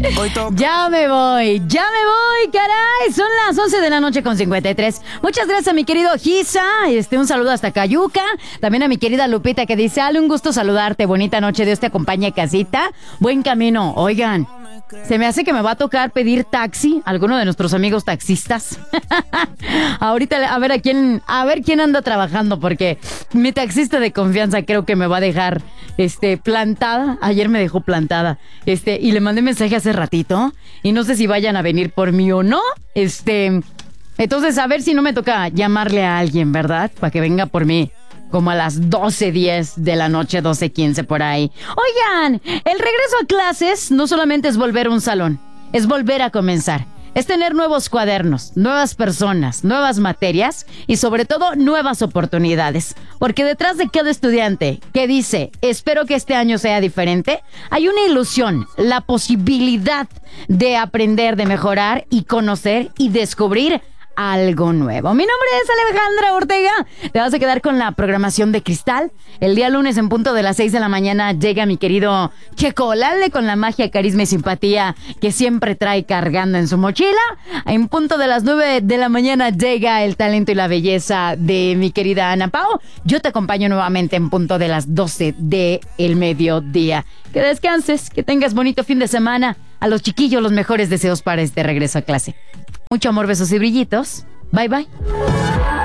Ya me voy, caray. Son las 11 de la noche con 53. Muchas gracias a mi querido Gisa. Un saludo hasta Cayuca. También a mi querida Lupita que dice, Ale, un gusto saludarte. Bonita noche, Dios te acompañe a casita. Buen camino. Oigan, se me hace que me va a tocar pedir taxi a alguno de nuestros amigos taxistas. Ahorita a ver quién anda trabajando, porque mi taxista de confianza creo que me va a dejar plantada. Ayer me dejó plantada. Y le mandé mensaje hace ratito y no sé si vayan a venir por mí o no. Entonces a ver si no me toca llamarle a alguien, ¿verdad? Para que venga por mí. Como a las 12:10 de la noche, 12:15 por ahí. Oigan, el regreso a clases no solamente es volver a un salón, es volver a comenzar. Es tener nuevos cuadernos, nuevas personas, nuevas materias y sobre todo nuevas oportunidades. Porque detrás de cada estudiante que dice, espero que este año sea diferente, hay una ilusión, la posibilidad de aprender, de mejorar y conocer y descubrir algo nuevo. Mi nombre es Alejandra Ortega. Te vas a quedar con la programación de Cristal. El día lunes en punto de las 6 de la mañana llega mi querido Checo Lalde con la magia, carisma y simpatía que siempre trae cargando en su mochila. En punto de las 9 de la mañana llega el talento y la belleza de mi querida Ana Pao. Yo te acompaño nuevamente en punto de las 12 del mediodía. Que descanses, que tengas bonito fin de semana. A los chiquillos los mejores deseos para este regreso a clase. Mucho amor, besos y brillitos. Bye, bye.